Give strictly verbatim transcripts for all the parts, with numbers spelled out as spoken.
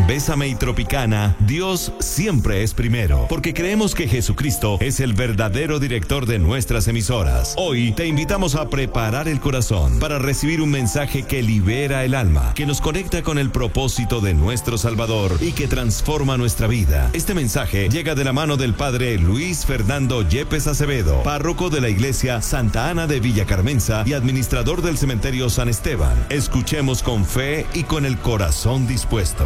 Bésame y Tropicana, Dios siempre es primero, porque creemos que Jesucristo es el verdadero director de nuestras emisoras. Hoy te invitamos a preparar el corazón para recibir un mensaje que libera el alma, que nos conecta con el propósito de nuestro Salvador y que transforma nuestra vida. Este mensaje llega de la mano del Padre Luis Fernando Yepes Acevedo, párroco de la Iglesia Santa Ana de Villa Carmenza y administrador del Cementerio San Esteban. Escuchemos con fe y con el corazón dispuesto.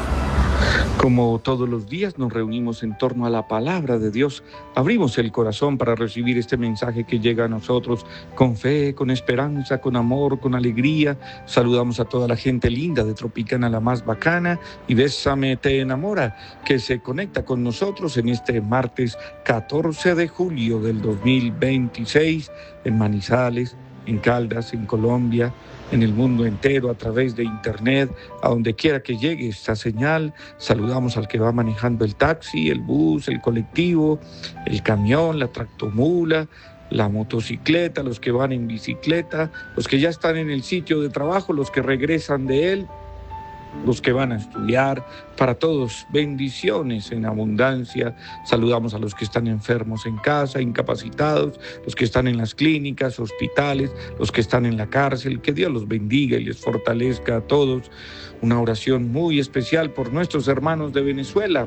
Como todos los días nos reunimos en torno a la palabra de Dios, abrimos el corazón para recibir este mensaje que llega a nosotros con fe, con esperanza, con amor, con alegría. Saludamos a toda la gente linda de Tropicana la más bacana y Bésame te enamora, que se conecta con nosotros en este martes catorce de julio del dos mil veintiséis en Manizales, en Caldas, en Colombia, en el mundo entero, a través de internet, a donde quiera que llegue esta señal. Saludamos al que va manejando el taxi, el bus, el colectivo, el camión, la tractomula, la motocicleta, los que van en bicicleta, los que ya están en el sitio de trabajo, los que regresan de él, los que van a estudiar. Para todos, bendiciones en abundancia. Saludamos a los que están enfermos en casa, incapacitados, los que están en las clínicas, hospitales, los que están en la cárcel. Que Dios los bendiga y les fortalezca a todos. Una oración muy especial por nuestros hermanos de Venezuela.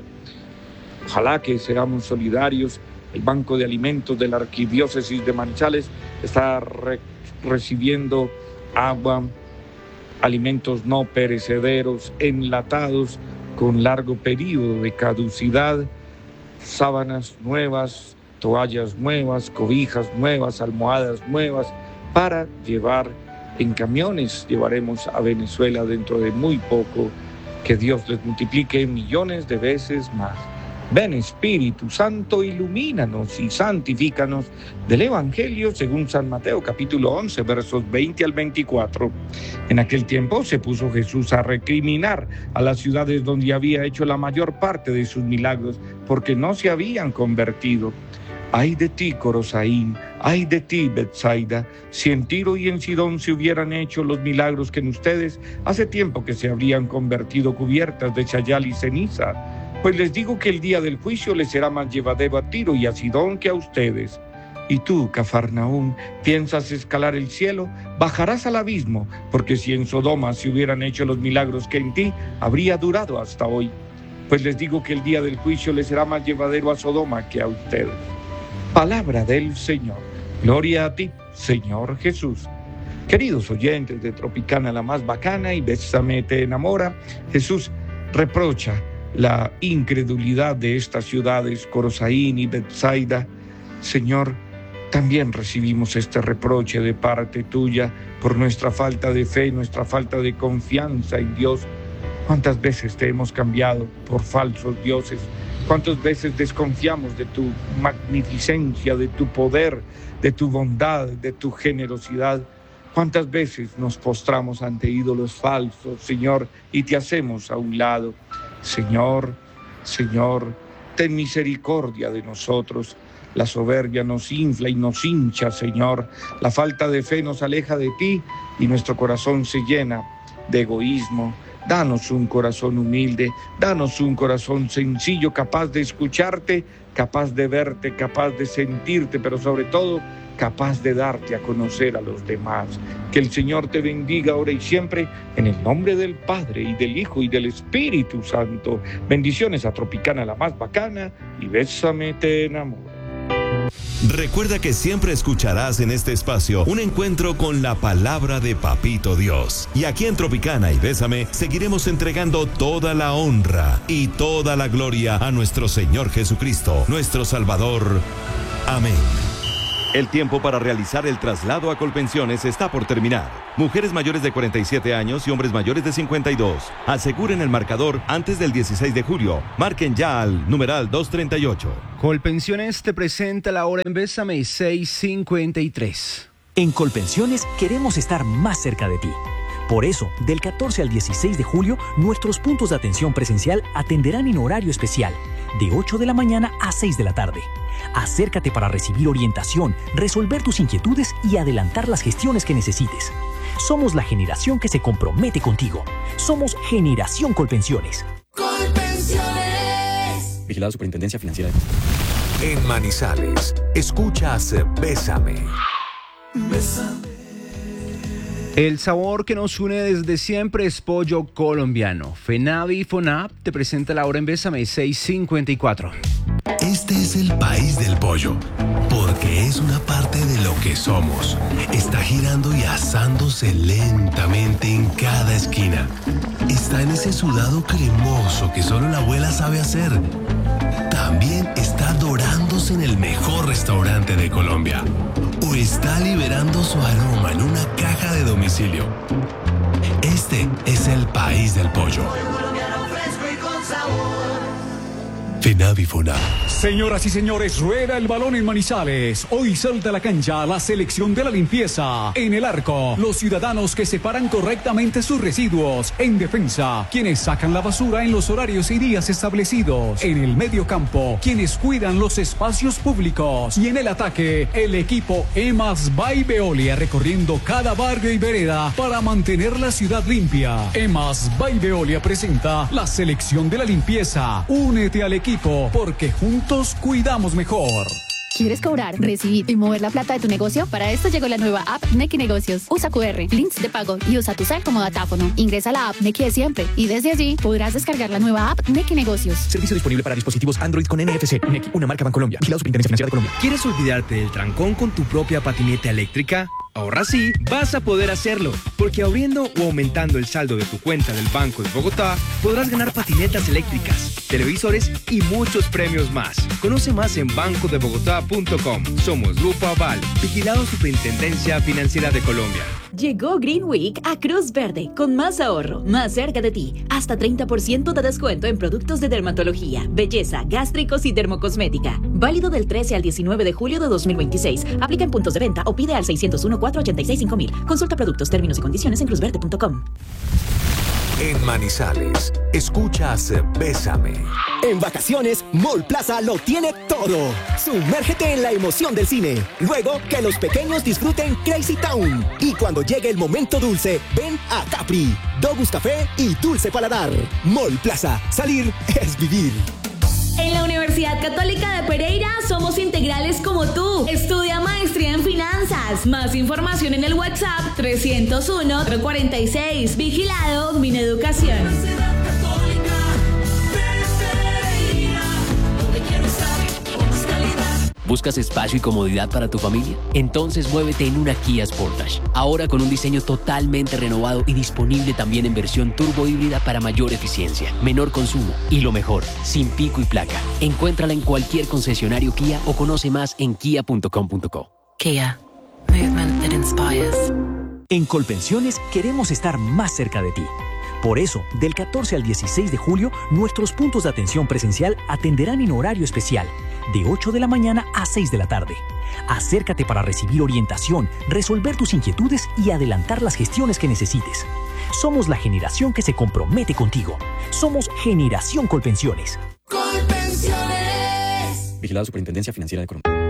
Ojalá que seamos solidarios. El Banco de Alimentos de la Arquidiócesis de Manizales está re- recibiendo agua, alimentos no perecederos, enlatados con largo periodo de caducidad, sábanas nuevas, toallas nuevas, cobijas nuevas, almohadas nuevas, para llevar en camiones. Llevaremos a Venezuela dentro de muy poco. Que Dios les multiplique millones de veces más. Ven Espíritu Santo, ilumínanos y santifícanos. Del Evangelio según San Mateo, capítulo once, versos veinte al veinticuatro. En aquel tiempo se puso Jesús a recriminar a las ciudades donde había hecho la mayor parte de sus milagros, porque no se habían convertido. Ay de ti, Corosaín, ay de ti, Betsaida, si en Tiro y en Sidón se hubieran hecho los milagros que en ustedes, hace tiempo que se habrían convertido cubiertas de chayal y ceniza. Pues les digo que el día del juicio les será más llevadero a Tiro y a Sidón que a ustedes. Y tú, Cafarnaúm, ¿piensas escalar el cielo? Bajarás al abismo, porque si en Sodoma se hubieran hecho los milagros que en ti, habría durado hasta hoy. Pues les digo que el día del juicio les será más llevadero a Sodoma que a ustedes. Palabra del Señor. Gloria a ti, Señor Jesús. Queridos oyentes de Tropicana la más bacana y Bésame te enamora, Jesús reprocha la incredulidad de estas ciudades, Corosaín y Betsaida. Señor, también recibimos este reproche de parte tuya por nuestra falta de fe, nuestra falta de confianza en Dios. ¿Cuántas veces te hemos cambiado por falsos dioses? ¿Cuántas veces desconfiamos de tu magnificencia, de tu poder, de tu bondad, de tu generosidad? ¿Cuántas veces nos postramos ante ídolos falsos, Señor, y te hacemos a un lado? Señor, Señor, ten misericordia de nosotros. La soberbia nos infla y nos hincha, Señor. La falta de fe nos aleja de ti y nuestro corazón se llena de egoísmo. Danos un corazón humilde, danos un corazón sencillo, capaz de escucharte, capaz de verte, capaz de sentirte, pero sobre todo capaz de darte a conocer a los demás. Que el Señor te bendiga ahora y siempre, en el nombre del Padre, y del Hijo, y del Espíritu Santo. Bendiciones a Tropicana la más bacana, y Bésame te enamora. Recuerda que siempre escucharás en este espacio un encuentro con la palabra de Papito Dios. Y aquí en Tropicana y Bésame seguiremos entregando toda la honra y toda la gloria a nuestro Señor Jesucristo, nuestro Salvador. Amén. El tiempo para realizar el traslado a Colpensiones está por terminar. Mujeres mayores de cuarenta y siete años y hombres mayores de cincuenta y dos. Aseguren el marcador antes del dieciséis de julio. Marquen ya al numeral doscientos treinta y ocho. Colpensiones te presenta la hora en Bésame seis cincuenta y tres. En Colpensiones queremos estar más cerca de ti. Por eso, del catorce al dieciséis de julio, nuestros puntos de atención presencial atenderán en horario especial, de ocho de la mañana a seis de la tarde. Acércate para recibir orientación, resolver tus inquietudes y adelantar las gestiones que necesites. Somos la generación que se compromete contigo. Somos Generación Colpensiones. Vigilado Superintendencia Financiera de Colombia. En Manizales, escuchas Bésame. Bésame. El sabor que nos une desde siempre es pollo colombiano. FENAVI y FONAP te presenta la hora en Bésame seis cincuenta y cuatro. Este es el país del pollo, porque es una parte de lo que somos. Está girando y asándose lentamente en cada esquina. Está en ese sudado cremoso que solo la abuela sabe hacer. También está dorándose en el mejor restaurante de Colombia. O está liberando su aroma en una caja de domicilio. Este es el país del pollo. FENAVI FONAP. Señoras y señores, rueda el balón en Manizales. Hoy salta a la cancha la selección de la limpieza. En el arco, los ciudadanos que separan correctamente sus residuos. En defensa, quienes sacan la basura en los horarios y días establecidos. En el medio campo, quienes cuidan los espacios públicos. Y en el ataque, el equipo EMAS by Veolia recorriendo cada barrio y vereda para mantener la ciudad limpia. EMAS by Veolia presenta la selección de la limpieza. Únete al equipo porque juntos cuidamos mejor. ¿Quieres cobrar, recibir y mover la plata de tu negocio? Para esto llegó la nueva app Nequi Negocios. Usa cu erre, links de pago y usa tu cel como datáfono. Ingresa a la app Nequi de siempre y desde allí podrás descargar la nueva app Nequi Negocios. Servicio disponible para dispositivos Android con N F C. Nequi, una marca Bancolombia. Vigilado Superintendencia Financiera de Colombia. ¿Quieres olvidarte del trancón con tu propia patineta eléctrica? Ahora sí, vas a poder hacerlo, porque abriendo o aumentando el saldo de tu cuenta del Banco de Bogotá, podrás ganar patinetas eléctricas, televisores y muchos premios más. Conoce más en banco de bogotá punto com. Somos Grupo Aval, vigilado Superintendencia Financiera de Colombia. Llegó Green Week a Cruz Verde, con más ahorro, más cerca de ti. Hasta treinta por ciento de descuento en productos de dermatología, belleza, gástricos y dermocosmética. Válido del trece al diecinueve de julio de dos mil veintiséis. Aplica en puntos de venta o pide al seiscero uno, cuatro ocho seis, cinco mil. Consulta productos, términos y condiciones en cruz verde punto com. En Manizales, escuchas Bésame. En vacaciones, Mall Plaza lo tiene todo. Sumérgete en la emoción del cine. Luego, que los pequeños disfruten Crazy Town. Y cuando llegue el momento dulce, ven a Capri, Dogus Café y Dulce Paladar. Mall Plaza, salir es vivir. En la Universidad Católica de Pereira somos integrales como tú. Estudia maestría en finanzas. Más información en el WhatsApp trescientos uno, cuatrocientos cuarenta y seis. Vigilado Mineducación. ¿Buscas espacio y comodidad para tu familia? Entonces muévete en una Kia Sportage. Ahora con un diseño totalmente renovado y disponible también en versión turbo híbrida para mayor eficiencia, menor consumo y lo mejor, sin pico y placa. Encuéntrala en cualquier concesionario Kia o conoce más en kia punto com punto co. Kia. Movement that inspires. En Colpensiones queremos estar más cerca de ti. Por eso, del catorce al dieciséis de julio, nuestros puntos de atención presencial atenderán en horario especial, de ocho de la mañana a seis de la tarde. Acércate para recibir orientación, resolver tus inquietudes y adelantar las gestiones que necesites. Somos la generación que se compromete contigo. Somos Generación Colpensiones. Colpensiones. Vigilado Superintendencia Financiera de Colombia.